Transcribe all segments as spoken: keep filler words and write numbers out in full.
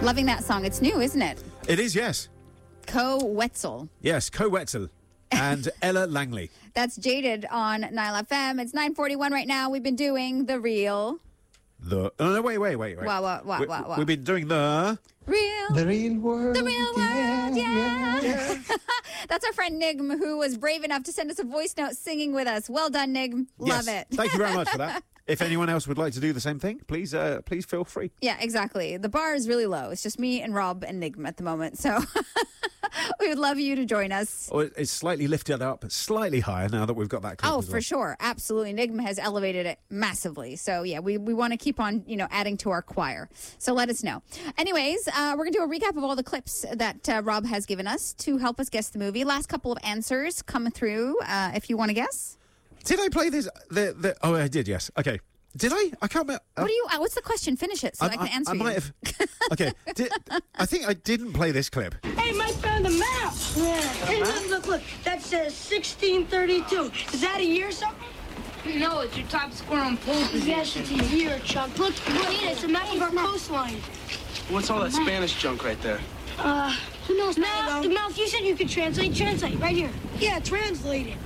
Loving that song. It's new, isn't it? It is, yes. Co Wetzel. Yes, Co Wetzel and Ella Langley. That's Jaded on Nile F M. It's nine forty-one right now. We've been doing the real. The oh, no, wait, wait, wait, wait. What, what, what, we, what, what? We've been doing the real. The real world. The real world, yeah. yeah. yeah. That's our friend Nigm, who was brave enough to send us a voice note singing with us. Well done, Nigm. Love yes. it. Thank you very much for that. If anyone else would like to do the same thing, please, uh, please feel free. Yeah, exactly. The bar is really low. It's just me and Rob and Nigm at the moment. So we would love you to join us. Oh, it's slightly lifted up, slightly higher now that we've got that clip. Oh, as for well. sure. Absolutely. Nigm has elevated it massively. So, yeah, we, we want to keep on, you know, adding to our choir. So let us know. Anyways, uh, we're going to do a recap of all the clips that uh, Rob has given us to help us guess the movie. Last couple of answers come through uh, if you want to guess. Did I play this? The, the, oh, I did, yes. Okay. Did I? I can't remember. What do you? Uh, what's the question? Finish it so I, I can answer I might you. have. Okay. Did, I think I didn't play this clip. Hey, Mike found the map. Yeah. Hey, look, look, look. That says sixteen thirty-two. Is that a year or something? No, it's your top score on pole position. Yes, it's a year, Chuck. Look, look, it's a map of our coastline. What's all that Spanish junk right there? Uh, who knows? Now, now, if you said you could translate, translate right here. Yeah, translate it.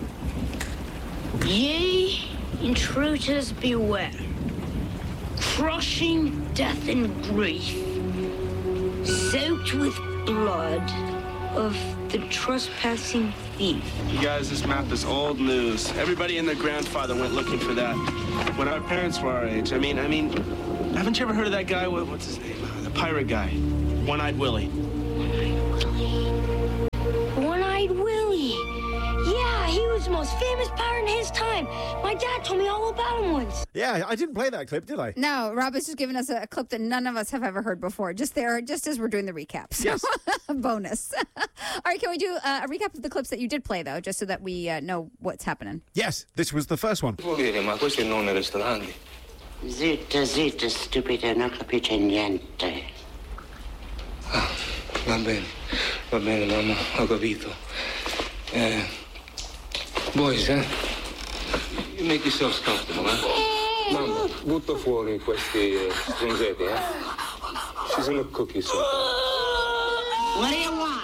Ye intruders beware, crushing death and grief, soaked with blood of the trespassing thief. You guys, this map is old news. Everybody and their grandfather went looking for that when our parents were our age. I mean, I mean, haven't you ever heard of that guy? What, what's his name? Uh, the pirate guy, One-Eyed Willie. One-Eyed Willie. Yeah, he was the most famous pirate in his time. My dad told me all about him once. Yeah, I didn't play that clip, did I? No, Rob has just given us a, a clip that none of us have ever heard before. Just there, just as we're doing the recap. So, Yes. bonus. All right, can we do uh, a recap of the clips that you did play, though, just so that we uh, know what's happening? Yes, this was the first one. Vuol dire, ma questo è il nome del ristorante. Zitta, zitta, stupida, non capisce niente. Ah, va bene, va bene, mamma, ho capito. Eh, boys, eh? You make yourselves comfortable, eh? Mamma, butta fuori questi eh, stringhetti, eh? She's gonna cook you something. What do you want?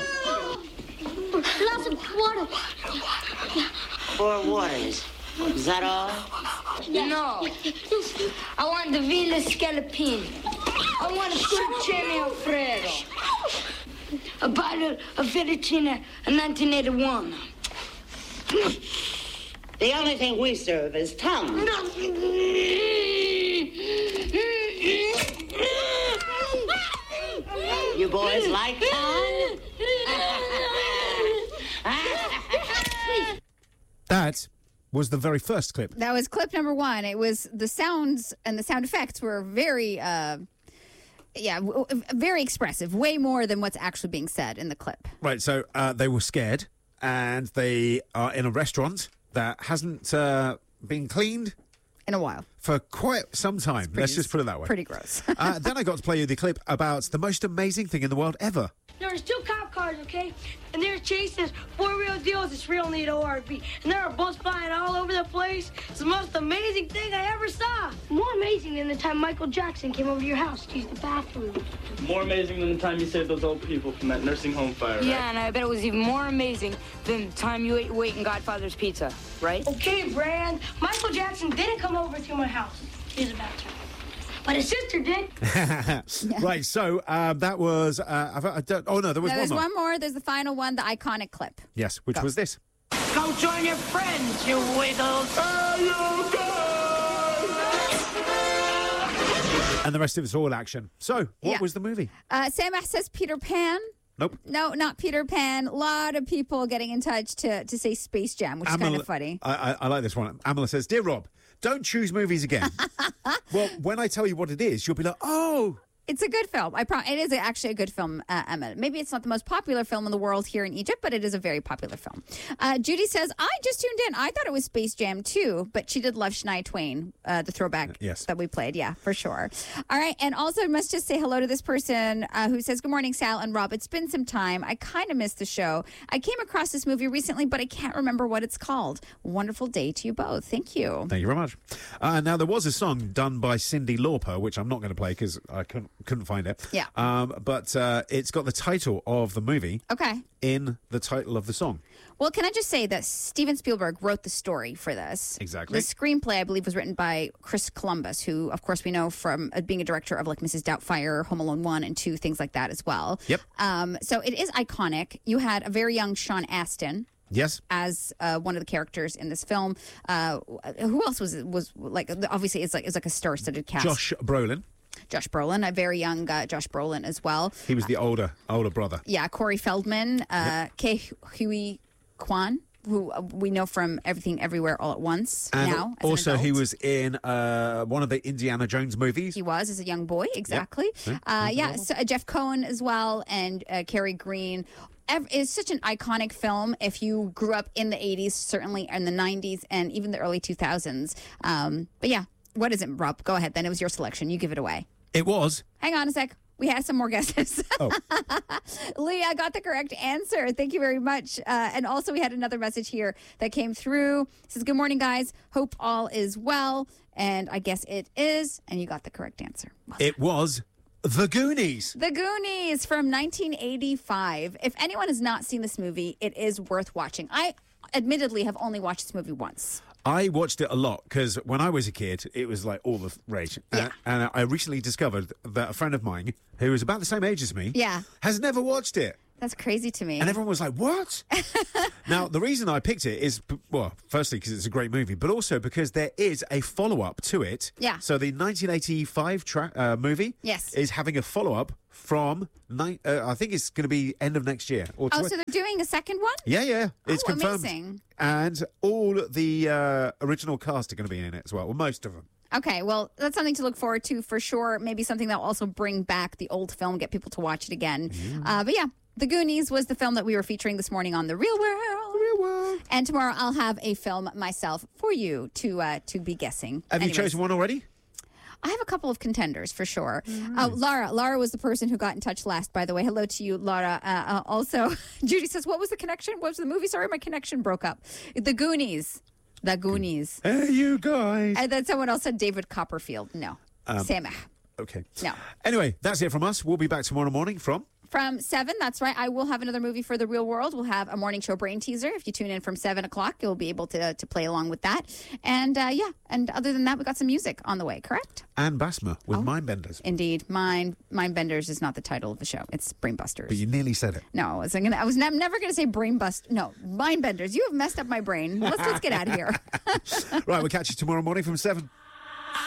Lots of water. Four waters. Is that all? No, I want the Villa Scallopini. I want a Struccione Alfredo. A bottle of Fettuccine in nineteen eighty-one. The only thing we serve is tongue. You boys like tongue? That was the very first clip. That was clip number one. It was the sounds and the sound effects were very, uh, yeah, w- very expressive, way more than what's actually being said in the clip. Right, so uh, they were scared, and they are in a restaurant that hasn't uh, been cleaned In a while. for quite some time. Pretty- Let's just put it that way. Pretty gross. uh, then I got to play you the clip about the most amazing thing in the world ever. There was two cop cars, okay? And they were chasing this four-wheel deal with this real neat O R V. And there were bullets flying all over the place. It's the most amazing thing I ever saw. More amazing than the time Michael Jackson came over to your house to use the bathroom. More amazing than the time you saved those old people from that nursing home fire, right? Yeah, and I bet it was even more amazing than the time you ate your weight in Godfather's Pizza, right? Okay, Brand. Michael Jackson didn't come over to my house to use the bathroom. But his sister did. Right, so uh, that was... Uh, I, I don't, oh, no, there was No, one there's more. one more. There's the final one, the iconic clip. Yes, which Go. was this. Go join your friends, you wiggles. And the rest of it's all action. So, what Yeah. was the movie? Uh, Sam says Peter Pan. Nope. No, not Peter Pan. A lot of people getting in touch to, to say Space Jam, which is kind of funny. I, I, I like this one. Amala says, Dear Rob, don't choose movies again. Well, when I tell you what it is, you'll be like, oh... It's a good film. I pro- It is actually a good film, uh, Emma. Maybe it's not the most popular film in the world here in Egypt, but it is a very popular film. Uh, Judy says, I just tuned in. I thought it was Space Jam too, but she did love Shania Twain, uh, the throwback Yes. that we played. Yeah, for sure. All right. And also, I must just say hello to this person uh, who says, good morning, Sal and Rob. It's been some time. I kind of missed the show. I came across this movie recently, but I can't remember what it's called. Wonderful day to you both. Thank you. Thank you very much. Uh, now, there was a song done by Cyndi Lauper, which I'm not going to play because I couldn't couldn't find it. Yeah. Um, but uh, it's got the title of the movie Okay. in the title of the song. Well, can I just say that Steven Spielberg wrote the story for this? Exactly. The screenplay, I believe, was written by Chris Columbus, who, of course, we know from uh, being a director of like Missus Doubtfire, Home Alone one and two, things like that as well. Yep. Um, so it is iconic. You had a very young Sean Astin Yes. as uh, one of the characters in this film. Uh, who else was was like? Obviously, it's like it's like a star-studded cast. Josh Brolin. Josh Brolin, a very young uh, Josh Brolin as well. He was the older older brother. Yeah, Corey Feldman, uh, Ke Huy Quan, who uh, we know from Everything Everywhere All at Once And now. as an also, he adult. was in uh, one of the Indiana Jones movies. He was as a young boy, exactly. Uh, yeah, so, uh, Jeff Cohen as well, and uh, Cary Green. Ev- It's such an iconic film if you grew up in the eighties, certainly in the nineties, and even the early two thousands. Um, but yeah, what is it, Rob? Go ahead then. It was your selection. You give it away. It was. Hang on a sec. We had some more guesses. Oh. Leah got the correct answer. Thank you very much. Uh, and also, we had another message here that came through. It says, good morning, guys. Hope all is well. And I guess it is. And you got the correct answer. Well It was The Goonies. The Goonies from nineteen eighty-five. If anyone has not seen this movie, it is worth watching. I admittedly have only watched this movie once. I watched it a lot because when I was a kid, it was like all the rage. Yeah. Uh, and I recently discovered that a friend of mine, who is about the same age as me, Yeah. has never watched it. That's crazy to me. And everyone was like, what? Now, the reason I picked it is, well, firstly, because it's a great movie, but also because there is a follow-up to it. Yeah. So the nineteen eighty-five tra- uh, movie Yes. is having a follow-up from, ni- uh, I think it's going to be end of next year. Or Oh, tw- so they're doing a second one? yeah, yeah. It's Oh, confirmed. amazing. And all the uh, original cast are going to be in it as well. Well, most of them. Okay, well, that's something to look forward to for sure. Maybe something that will also bring back the old film, get people to watch it again. Uh, but yeah, The Goonies was the film that we were featuring this morning on The Real World. Real world. And tomorrow I'll have a film myself for you to uh, to be guessing. Have Anyways, you chosen one already? I have a couple of contenders for sure. Uh, Laura, Laura was the person who got in touch last, by the way. Hello to you, Laura. Uh, uh, also, Judy says, what was the connection? What was the movie? Sorry, my connection broke up. The Goonies. The Goonies. Hey, you guys. And then someone else said David Copperfield. No. Um, Samah. Okay. No. Anyway, that's it from us. We'll be back tomorrow morning from... From seven, that's right. I will have another movie for the real world. We'll have a morning show brain teaser. If you tune in from seven o'clock, you'll be able to to play along with that. And uh, yeah, and other than that, we got some music on the way, correct? Anne Basma with Oh. Mindbenders. Indeed. Mind Mindbenders is not the title of the show. It's Brainbusters. But you nearly said it. No, I was, gonna, I was ne- never going to say Brainbust. No, Mindbenders. You have messed up my brain. Let's, let's get out of here. Right, we'll catch you tomorrow morning from seven.